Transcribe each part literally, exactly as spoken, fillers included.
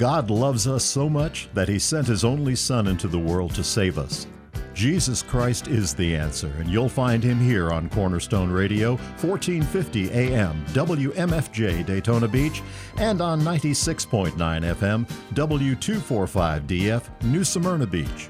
God loves us so much that He sent His only Son into the world to save us. Jesus Christ is the answer, and you'll find Him here on Cornerstone Radio, fourteen fifty A M, W M F J Daytona Beach, and on ninety-six point nine F M, W two forty-five D F, New Smyrna Beach.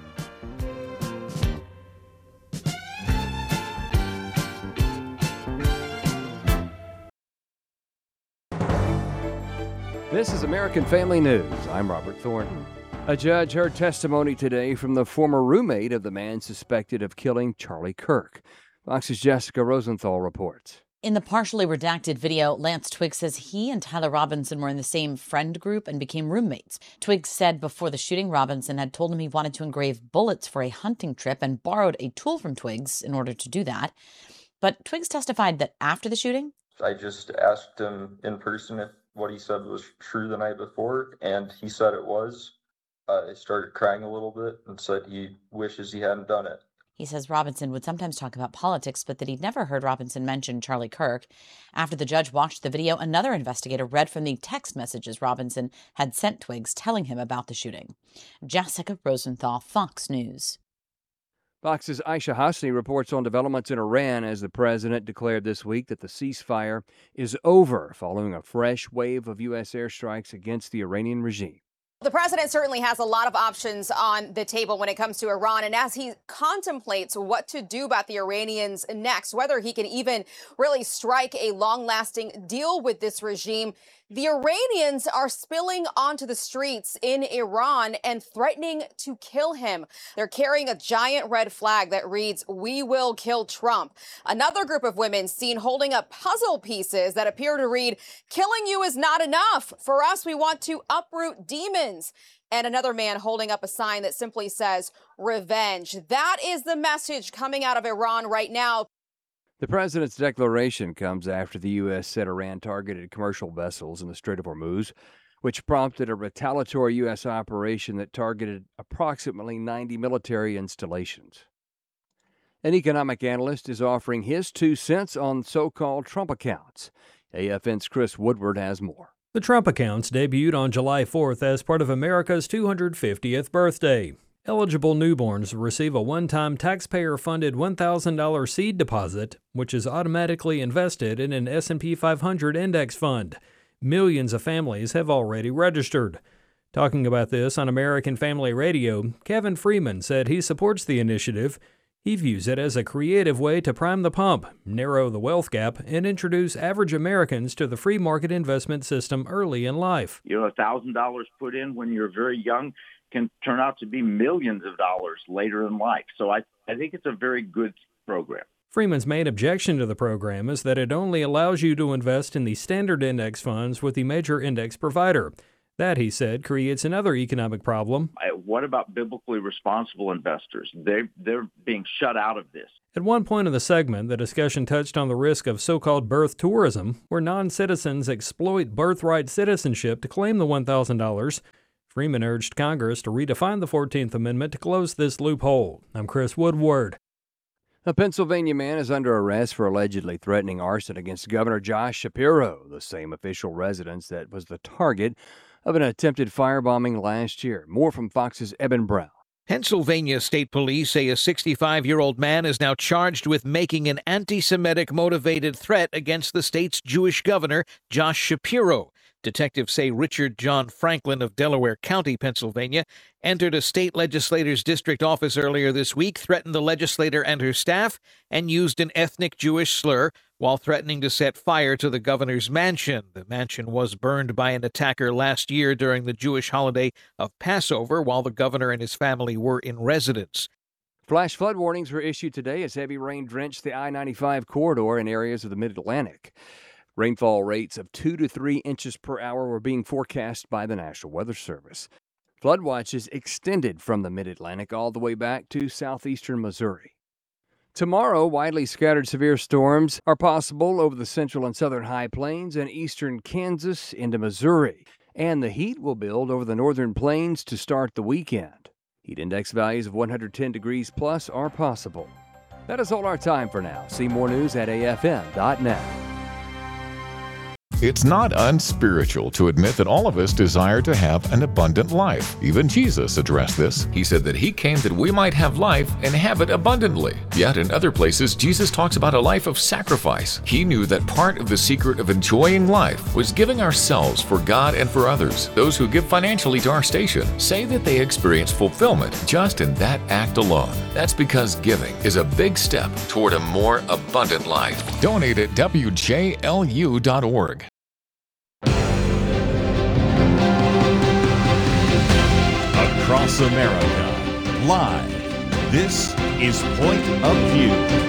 This is American Family News. I'm Robert Thornton. A judge heard testimony today from the former roommate of the man suspected of killing Charlie Kirk. Fox's Jessica Rosenthal reports. In the partially redacted video, Lance Twiggs says he and Tyler Robinson were in the same friend group and became roommates. Twiggs said before the shooting, Robinson had told him he wanted to engrave bullets for a hunting trip and borrowed a tool from Twiggs in order to do that. But Twiggs testified that after the shooting, I just asked him in person if what he said was true the night before, and he said it was. Uh, I started crying a little bit and said he wishes he hadn't done it. He says Robinson would sometimes talk about politics, but that he'd never heard Robinson mention Charlie Kirk. After the judge watched the video, another investigator read from the text messages Robinson had sent Twiggs telling him about the shooting. Jessica Rosenthal, Fox News. Fox's Aisha Hasni reports on developments in Iran as the president declared this week that the ceasefire is over following a fresh wave of U S airstrikes against the Iranian regime. The president certainly has a lot of options on the table when it comes to Iran. And as he contemplates what to do about the Iranians next, whether he can even really strike a long-lasting deal with this regime, the Iranians are spilling onto the streets in Iran and threatening to kill him. They're carrying a giant red flag that reads, "We will kill Trump." Another group of women seen holding up puzzle pieces that appear to read, "Killing you is not enough. For us, we want to uproot demons." And another man holding up a sign that simply says, "Revenge." That is the message coming out of Iran right now. The president's declaration comes after the U S said Iran targeted commercial vessels in the Strait of Hormuz, which prompted a retaliatory U S operation that targeted approximately ninety military installations. An economic analyst is offering his two cents on so-called Trump accounts. A F N's Chris Woodward has more. The Trump accounts debuted on July fourth as part of America's two hundred fiftieth birthday. Eligible newborns receive a one-time taxpayer-funded one thousand dollars seed deposit, which is automatically invested in an S and P five hundred index fund. Millions of families have already registered. Talking about this on American Family Radio, Kevin Freeman said he supports the initiative. He views it as a creative way to prime the pump, narrow the wealth gap, and introduce average Americans to the free market investment system early in life. You know, one thousand dollars put in when you're very young can turn out to be millions of dollars later in life. So I, I think it's a very good program. Freeman's main objection to the program is that it only allows you to invest in the standard index funds with the major index provider. That, he said, creates another economic problem. What about biblically responsible investors? They, they're being shut out of this. At one point in the segment, the discussion touched on the risk of so-called birth tourism, where non-citizens exploit birthright citizenship to claim the one thousand dollars. Freeman urged Congress to redefine the fourteenth Amendment to close this loophole. I'm Chris Woodward. A Pennsylvania man is under arrest for allegedly threatening arson against Governor Josh Shapiro, the same official residence that was the target of an attempted firebombing last year. More from Fox's Eben Brown. Pennsylvania State Police say a sixty-five-year-old man is now charged with making an anti-Semitic motivated threat against the state's Jewish governor, Josh Shapiro. Detectives say Richard John Franklin of Delaware County, Pennsylvania, entered a state legislator's district office earlier this week, threatened the legislator and her staff, and used an ethnic Jewish slur while threatening to set fire to the governor's mansion. The mansion was burned by an attacker last year during the Jewish holiday of Passover while the governor and his family were in residence. Flash flood warnings were issued today as heavy rain drenched the I ninety-five corridor in areas of the Mid-Atlantic. Rainfall rates of two to three inches per hour were being forecast by the National Weather Service. Flood watches extended from the Mid-Atlantic all the way back to southeastern Missouri. Tomorrow, widely scattered severe storms are possible over the central and southern high plains and eastern Kansas into Missouri. And the heat will build over the northern plains to start the weekend. Heat index values of one hundred ten degrees plus are possible. That is all our time for now. See more news at A F M dot net. It's not unspiritual to admit that all of us desire to have an abundant life. Even Jesus addressed this. He said that he came that we might have life and have it abundantly. Yet in other places, Jesus talks about a life of sacrifice. He knew that part of the secret of enjoying life was giving ourselves for God and for others. Those who give financially to our station say that they experience fulfillment just in that act alone. That's because giving is a big step toward a more abundant life. Donate at W J L U dot org. Across America, live, this is Point of View.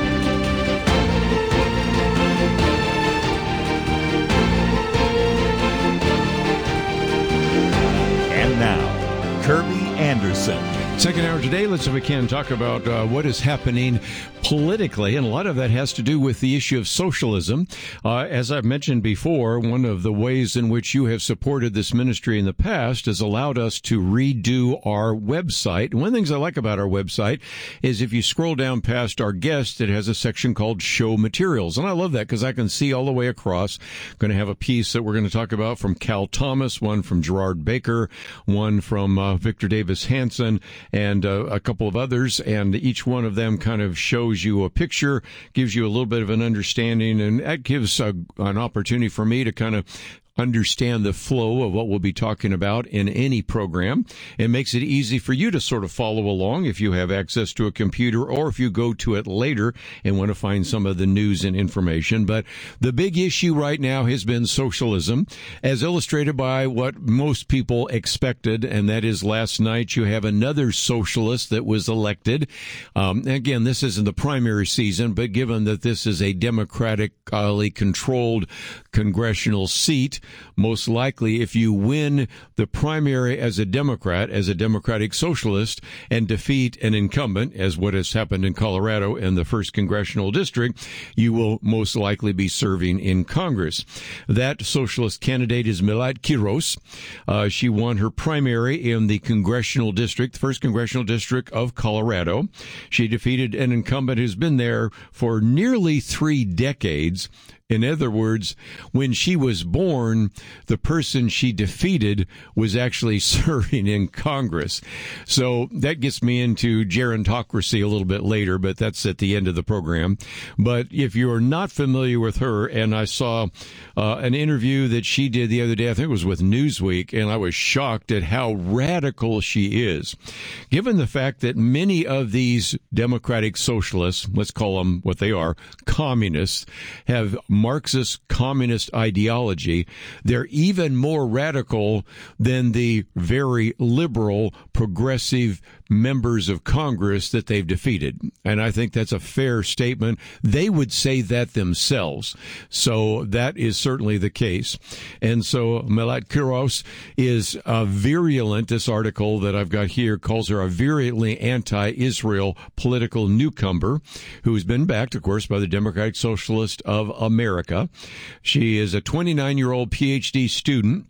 And now, Kirby Anderson. Second hour today, let's, if we can, talk about uh, what is happening politically, and a lot of that has to do with the issue of socialism. Uh, as I've mentioned before, one of the ways in which you have supported this ministry in the past has allowed us to redo our website. And one of the things I like about our website is if you scroll down past our guest, it has a section called Show Materials. And I love that because I can see all the way across. I'm going to have a piece that we're going to talk about from Cal Thomas, one from Gerard Baker, one from uh, Victor Davis Hanson, and uh, a couple of others, and each one of them kind of shows you a picture, gives you a little bit of an understanding, and that gives a, an opportunity for me to kind of understand the flow of what we'll be talking about in any program. It makes it easy for you to sort of follow along if you have access to a computer or if you go to it later and want to find some of the news and information. But the big issue right now has been socialism, as illustrated by what most people expected, and that is last night you have another socialist that was elected. Um, again, this isn't the primary season, but given that this is a democratically controlled congressional seat, most likely if you win the primary as a Democrat, as a Democratic Socialist, and defeat an incumbent, as what has happened in Colorado in the first congressional district, you will most likely be serving in Congress. That socialist candidate is Milad Quiros. Uh, she won her primary in the congressional district, the first congressional district of Colorado. She defeated an incumbent who's been there for nearly three decades. In other words, when she was born, the person she defeated was actually serving in Congress. So that gets me into gerontocracy a little bit later, but that's at the end of the program. But if you're not familiar with her, and I saw uh, an interview that she did the other day, I think it was with Newsweek, and I was shocked at how radical she is. Given the fact that many of these democratic socialists, let's call them what they are, communists, have Marxist communist ideology, they're even more radical than the very liberal, progressive members of Congress that they've defeated. And I think that's a fair statement. They would say that themselves. So that is certainly the case. And so Milad Quiros is a virulent, this article that I've got here calls her a virulently anti-Israel political newcomer who's been backed, of course, by the Democratic Socialist of America. She is a twenty-nine-year-old P H D student,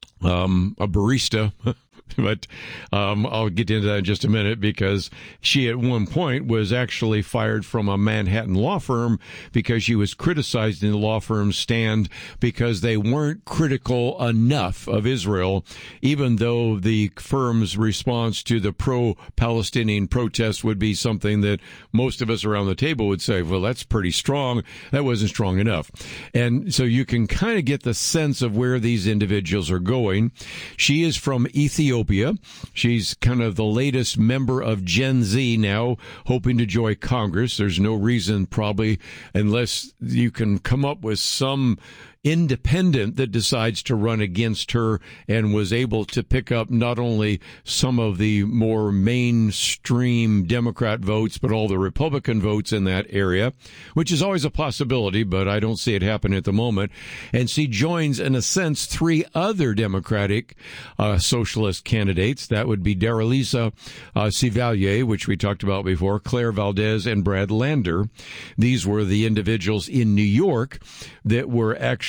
um, a barista. But um, I'll get into that in just a minute because she at one point was actually fired from a Manhattan law firm because she was criticized in the law firm's stand because they weren't critical enough of Israel, even though the firm's response to the pro-Palestinian protests would be something that most of us around the table would say, well, that's pretty strong. That wasn't strong enough. And so you can kind of get the sense of where these individuals are going. She is from Ethiopia. She's kind of the latest member of Gen Z now, hoping to join Congress. There's no reason, probably, unless you can come up with some independent that decides to run against her and was able to pick up not only some of the more mainstream Democrat votes, but all the Republican votes in that area, which is always a possibility, but I don't see it happen at the moment. And she joins, in a sense, three other Democratic uh, socialist candidates. That would be Daralisa uh, Civalier, which we talked about before, Claire Valdez, and Brad Lander. These were the individuals in New York that were actually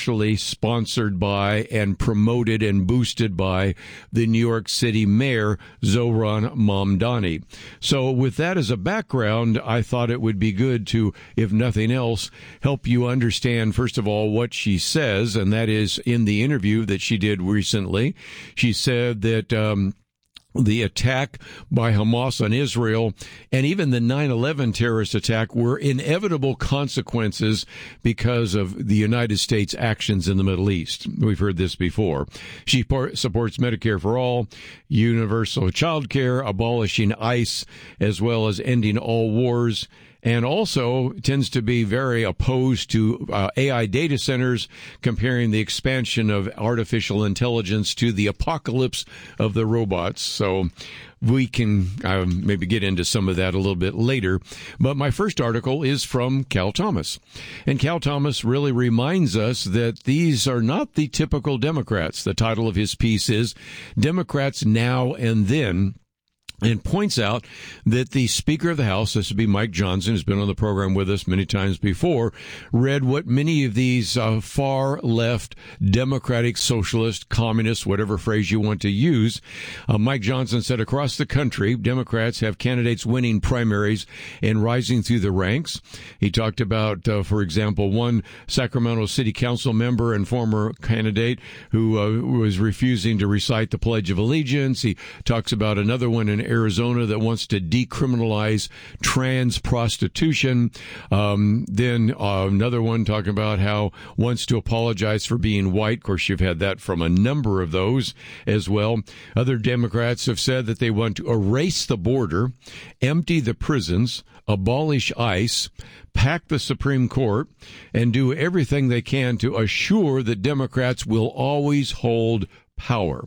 actually sponsored by and promoted and boosted by the New York City Mayor, Zohran Mamdani. So with that as a background, I thought it would be good to, if nothing else, help you understand, first of all, what she says, and that is in the interview that she did recently. She said that um, the attack by Hamas on Israel and even the nine eleven terrorist attack were inevitable consequences because of the United States' actions in the Middle East. We've heard this before. She supports Medicare for all, universal child care, abolishing ICE, as well as ending all wars, and also tends to be very opposed to uh, A I data centers, comparing the expansion of artificial intelligence to the apocalypse of the robots. So we can um, maybe get into some of that a little bit later. But my first article is from Cal Thomas. And Cal Thomas really reminds us that these are not the typical Democrats. The title of his piece is Democrats Now and Then, and points out that the Speaker of the House, this would be Mike Johnson, who's been on the program with us many times before, read what many of these uh, far-left, democratic, socialist, communist, whatever phrase you want to use, uh, Mike Johnson said across the country, Democrats have candidates winning primaries and rising through the ranks. He talked about, uh, for example, one Sacramento City Council member and former candidate who uh, was refusing to recite the Pledge of Allegiance. He talks about another one in Arizona that wants to decriminalize trans prostitution. Um, then uh, another one talking about how wants to apologize for being white. Of course, you've had that from a number of those as well. Other Democrats have said that they want to erase the border, empty the prisons, abolish ICE, pack the Supreme Court, and do everything they can to assure that Democrats will always hold power.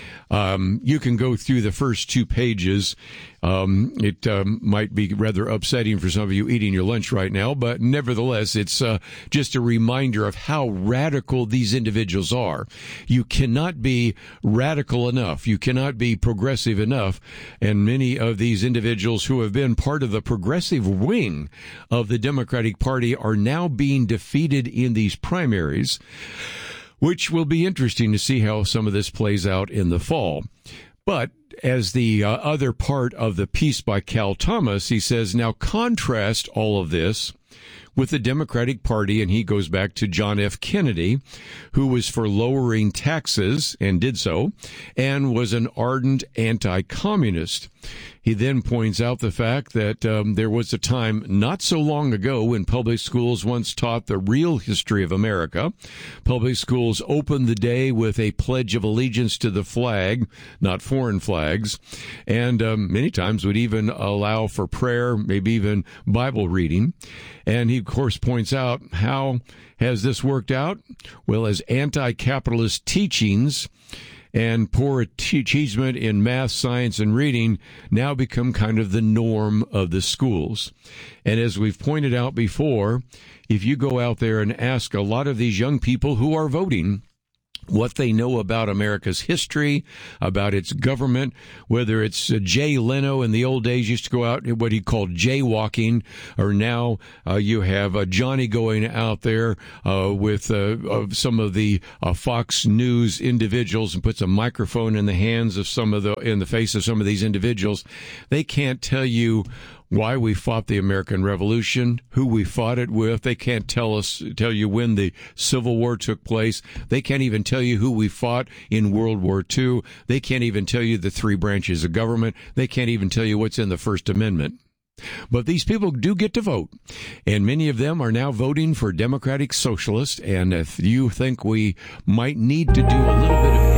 Um, you can go through the first two pages. Um, it um, might be rather upsetting for some of you eating your lunch right now, but nevertheless, it's uh, just a reminder of how radical these individuals are. You cannot be radical enough. You cannot be progressive enough. And many of these individuals who have been part of the progressive wing of the Democratic Party are now being defeated in these primaries, which will be interesting to see how some of this plays out in the fall. But as the uh, other part of the piece by Cal Thomas, he says, now contrast all of this with the Democratic Party, and he goes back to John F. Kennedy, who was for lowering taxes and did so, and was an ardent anti-communist. He then points out the fact that um, there was a time not so long ago when public schools once taught the real history of America. Public schools opened the day with a pledge of allegiance to the flag, not foreign flags, and um, many times would even allow for prayer, maybe even Bible reading. And he, of course, points out how has this worked out? Well, as anti-capitalist teachings and poor achievement in math, science, and reading now become kind of the norm of the schools. And as we've pointed out before, if you go out there and ask a lot of these young people who are voting what they know about America's history, about its government, whether it's uh, Jay Leno in the old days used to go out what he called jaywalking, or now uh, you have uh, Johnny going out there uh, with uh, of some of the uh, Fox News individuals and puts a microphone in the hands of some of the in the face of some of these individuals. They can't tell you why we fought the American Revolution, who we fought it with. They can't tell us, tell you when the Civil War took place. They can't even tell you who we fought in World War Two. They can't even tell you the three branches of government. They can't even tell you what's in the First Amendment. But these people do get to vote, and many of them are now voting for Democratic Socialists. And if you think we might need to do a little bit of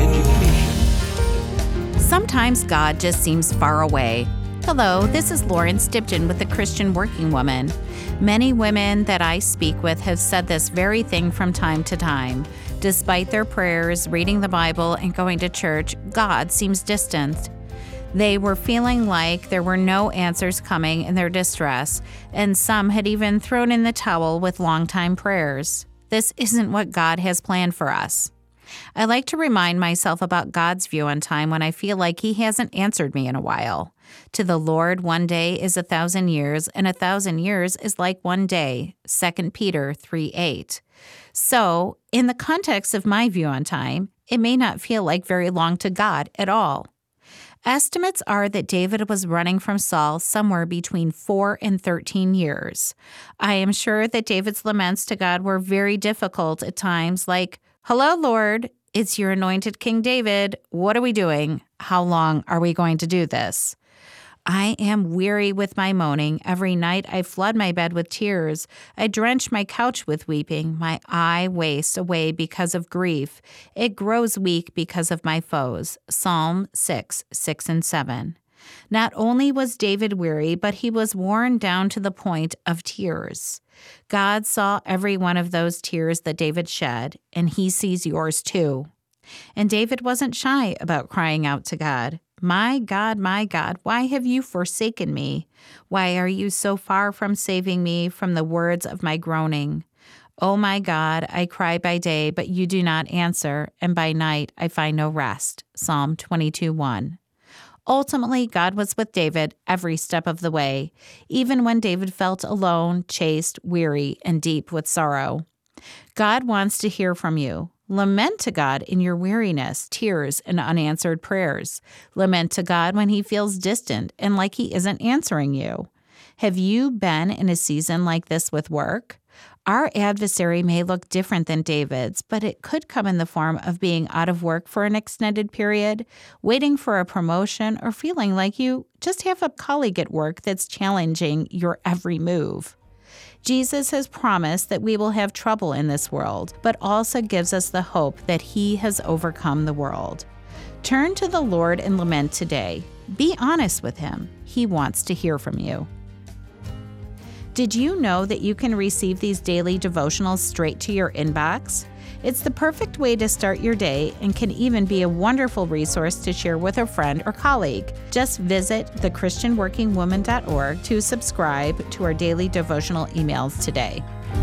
education. Sometimes God just seems far away. Hello, this is Lauren Stipton with the Christian Working Woman. Many women that I speak with have said this very thing from time to time. Despite their prayers, reading the Bible, and going to church, God seems distant. They were feeling like there were no answers coming in their distress, and some had even thrown in the towel with long-time prayers. This isn't what God has planned for us. I like to remind myself about God's view on time when I feel like he hasn't answered me in a while. To the Lord, one day is a thousand years, and a thousand years is like one day. Second Peter three eight. So, in the context of my view on time, it may not feel like very long to God at all. Estimates are that David was running from Saul somewhere between four and thirteen years. I am sure that David's laments to God were very difficult at times, like, "Hello, Lord, it's your anointed King David. What are we doing? How long are we going to do this?" I am weary with my moaning. Every night I flood my bed with tears. I drench my couch with weeping. My eye wastes away because of grief. It grows weak because of my foes. Psalm six, six and seven. Not only was David weary, but he was worn down to the point of tears. God saw every one of those tears that David shed, and he sees yours too. And David wasn't shy about crying out to God. "My God, my God, why have you forsaken me? Why are you so far from saving me from the words of my groaning? Oh my God, I cry by day, but you do not answer, and by night I find no rest." Psalm twenty-two one. Ultimately, God was with David every step of the way, even when David felt alone, chased, weary, and deep with sorrow. God wants to hear from you. Lament to God in your weariness, tears, and unanswered prayers. Lament to God when he feels distant and like he isn't answering you. Have you been in a season like this with work? Our adversary may look different than David's, but it could come in the form of being out of work for an extended period, waiting for a promotion, or feeling like you just have a colleague at work that's challenging your every move. Jesus has promised that we will have trouble in this world, but also gives us the hope that he has overcome the world. Turn to the Lord and lament today. Be honest with him. He wants to hear from you. Did you know that you can receive these daily devotionals straight to your inbox? It's the perfect way to start your day and can even be a wonderful resource to share with a friend or colleague. Just visit the christian working woman dot org to subscribe to our daily devotional emails today.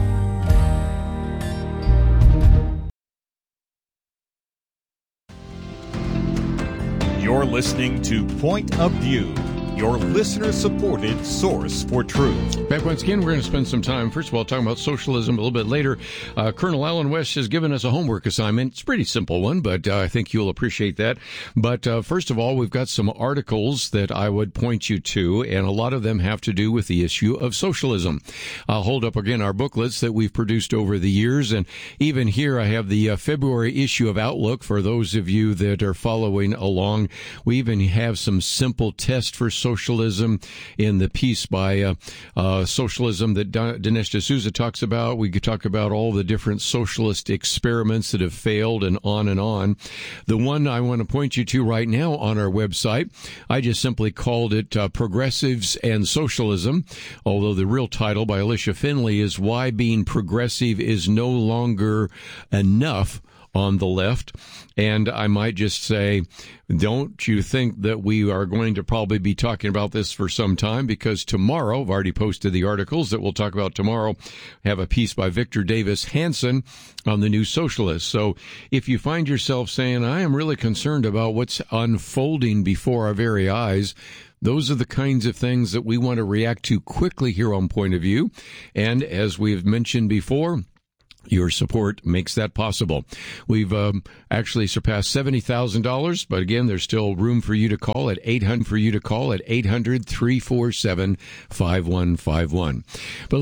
You're listening to Point of View, your listener-supported source for truth. Back once again, we're going to spend some time, first of all, talking about socialism a little bit later. Uh, Colonel Alan West has given us a homework assignment. It's a pretty simple one, but uh, I think you'll appreciate that. But uh, first of all, we've got some articles that I would point you to, and a lot of them have to do with the issue of socialism. I'll hold up again our booklets that we've produced over the years, and even here I have the uh, February issue of Outlook for those of you that are following along. We even have some simple tests for socialism in the piece by uh, uh, Socialism that Dinesh D'Souza talks about. We could talk about all the different socialist experiments that have failed and on and on. The one I want to point you to right now on our website, I just simply called it uh, Progressives and Socialism, although the real title by Alicia Finley is Why Being Progressive is No Longer Enough on the left. And I might just say, don't you think that we are going to probably be talking about this for some time? Because tomorrow, I've already posted the articles that we'll talk about tomorrow, have a piece by Victor Davis Hanson on the New Socialist. So if you find yourself saying, I am really concerned about what's unfolding before our very eyes, those are the kinds of things that we want to react to quickly here on Point of View. And as we've mentioned before, your support makes that possible. We've um, actually surpassed seventy thousand dollars, but again, there's still room for you to call at eight hundred for you to call at eight hundred, three four seven, five one five one. But